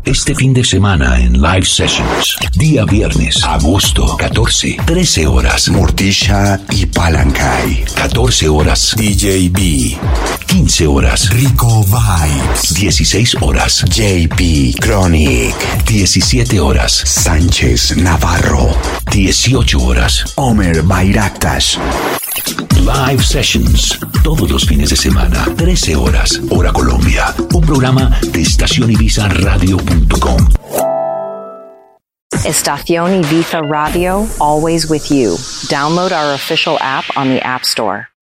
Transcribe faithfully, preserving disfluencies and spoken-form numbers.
Este fin de semana en Live Sessions. Día viernes, agosto catorce, trece horas. Morticia y Palancay. catorce horas. D J B. quince horas. Rico Vibes. dieciséis horas. J P Chronic. diecisiete horas. Sánchez Navarro. dieciocho horas. Omer Bayraktas. Live Sessions, todos los fines de semana, trece horas, hora Colombia. Un programa de estación ibiza radio punto com. Estación Ibiza Radio, always with you. Download our official app on the App Store.